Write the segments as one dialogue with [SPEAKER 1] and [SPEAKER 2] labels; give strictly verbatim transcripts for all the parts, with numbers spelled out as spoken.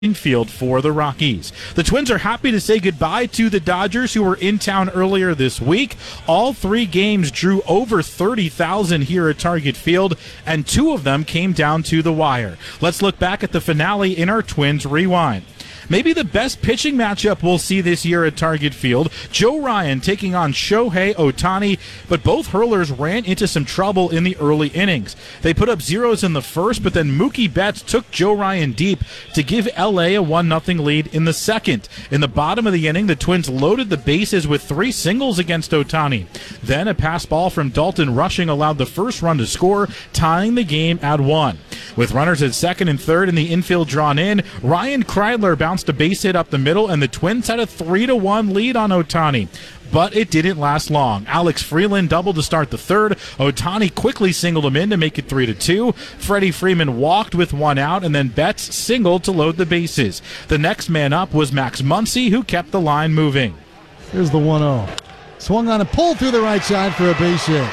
[SPEAKER 1] infield for the Rockies. The Twins are happy to say goodbye to the Dodgers, who were in town earlier this week. All three games drew over thirty thousand here at Target Field, and two of them came down to the wire. Let's look back at the finale in our Twins Rewind. Maybe the best pitching matchup we'll see this year at Target Field. Joe Ryan taking on Shohei Ohtani, but both hurlers ran into some trouble in the early innings. They put up zeros in the first, but then Mookie Betts took Joe Ryan deep to give L A a one nothing lead in the second. In the bottom of the inning, the Twins loaded the bases with three singles against Ohtani. Then a pass ball from Dalton Rushing allowed the first run to score, tying the game at one. With runners at second and third and the infield drawn in, Ryan Kreidler bounced a base hit up the middle, and the Twins had a three to one lead on Ohtani. But it didn't last long. Alex Freeland doubled to start the third. Ohtani quickly singled him in to make it three to two. Freddie Freeman walked with one out, and then Betts singled to load the bases. The next man up was Max Muncy, who kept the line moving.
[SPEAKER 2] Here's the one oh. Swung on and pulled through the right side for a base hit.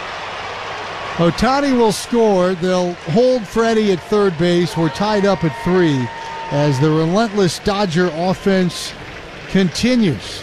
[SPEAKER 2] Ohtani will score. They'll hold Freddie at third base. We're tied up at three as the relentless Dodger offense continues.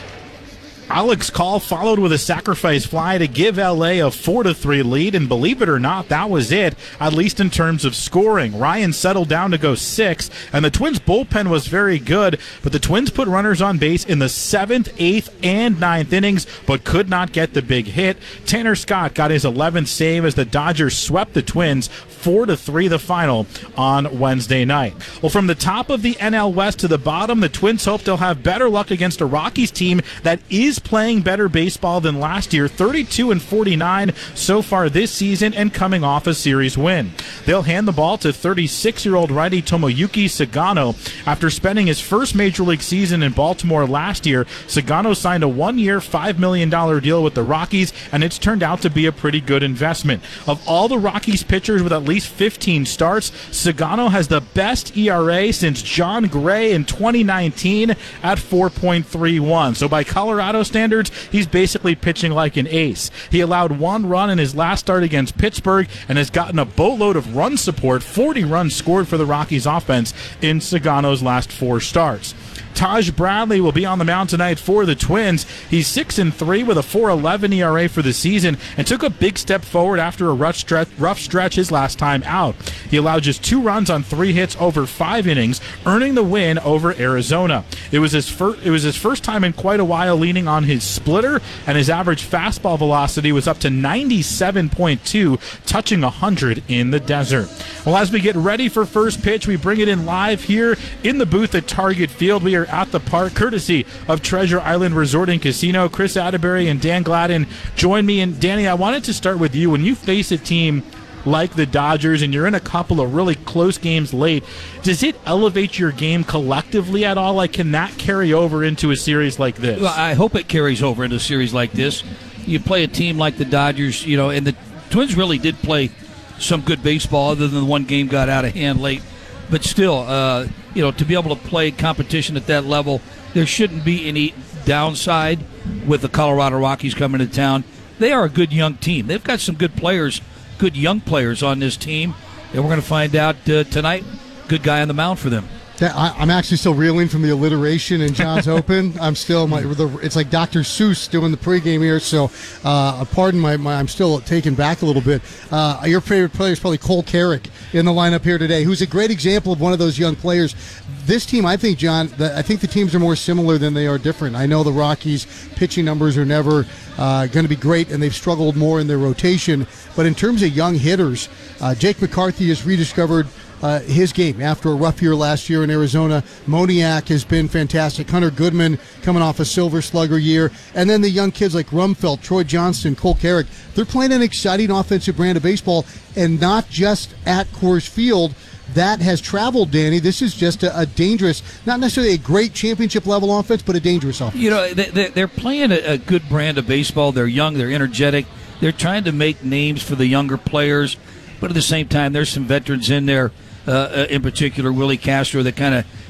[SPEAKER 1] Alex Call followed with a sacrifice fly to give L A a four to three lead, and believe it or not, that was it, at least in terms of scoring. Ryan settled down to go six, and the Twins' bullpen was very good, but the Twins put runners on base in the seventh, eighth, and ninth innings, but could not get the big hit. Tanner Scott got his eleventh save as the Dodgers swept the Twins four to three the final on Wednesday night. Well, from the top of the N L West to the bottom, the Twins hope they'll have better luck against a Rockies team that is playing better baseball than last year, thirty-two and forty-nine so far this season, and coming off a series win. They'll hand the ball to thirty-six-year-old righty Tomoyuki Sagano. After spending his first major league season in Baltimore last year, Sagano signed a one-year, five million dollars deal with the Rockies, and it's turned out to be a pretty good investment. Of all the Rockies pitchers with at least fifteen starts, Sagano has the best E R A since John Gray in twenty nineteen at four point three one. So by Colorado standards, he's basically pitching like an ace. He allowed one run in his last start against Pittsburgh and has gotten a boatload of run support, forty runs scored for the Rockies offense in Sagano's last four starts. Taj Bradley will be on the mound tonight for the Twins. He's six and three with a four eleven E R A for the season and took a big step forward after a rough stretch, rough stretch his last time out. He allowed just two runs on three hits over five innings, earning the win over Arizona. It was his first it was his first time in quite a while leaning on his splitter, and his average fastball velocity was up to ninety-seven point two, touching one hundred in the desert. Well, as we get ready for first pitch, we bring it in live here in the booth at Target Field. We are at the park, courtesy of Treasure Island Resort and Casino. Chris Atterbury and Dan Gladden join me. And Danny, I wanted to start with you. When you face a team like the Dodgers and you're in a couple of really close games late, does it elevate your game collectively at all? Like, can that carry over into a series like this?
[SPEAKER 3] Well, I hope it carries over into a series like this. You play a team like the Dodgers, you know, and the Twins really did play some good baseball, other than the one game got out of hand late. But still, uh, you know, to be able to play competition at that level, there shouldn't be any downside with the Colorado Rockies coming to town. They are a good young team. They've got some good players, good young players on this team, and we're going to find out uh, tonight. Good guy on the mound for them.
[SPEAKER 2] I, I'm actually still reeling from the alliteration in John's Open. I'm still, my, the, it's like Doctor Seuss doing the pregame here, so uh, pardon my, my, I'm still taken back a little bit. Uh, your favorite player is probably Cole Carrick in the lineup here today, who's a great example of one of those young players. This team, I think, John, the, I think the teams are more similar than they are different. I know the Rockies' pitching numbers are never uh, going to be great, and they've struggled more in their rotation. But in terms of young hitters, uh, Jake McCarthy has rediscovered Uh, his game after a rough year last year in Arizona. Moniak has been fantastic. Hunter Goodman coming off a Silver Slugger year. And then the young kids like Rumfeldt, Troy Johnston, Cole Carrick. They're playing an exciting offensive brand of baseball, and not just at Coors Field. That has traveled, Danny. This is just a, a dangerous, not necessarily a great championship-level offense, but a dangerous offense.
[SPEAKER 3] You know, they, they're playing a, a good brand of baseball. They're young. They're energetic. They're trying to make names for the younger players. But at the same time, there's some veterans in there, uh, in particular Willie Castro, that kind of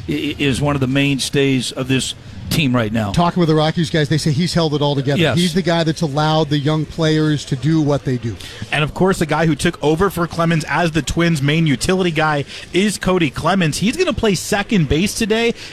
[SPEAKER 3] is one of the mainstays of this team right now.
[SPEAKER 2] Talking with the Rockies guys, they say he's held it all together.
[SPEAKER 3] Yes.
[SPEAKER 2] He's the guy that's allowed the young players to do what they do.
[SPEAKER 1] And, of course, the guy who took over for Clemens as the Twins' main utility guy is Cody Clemens. He's going to play second base today,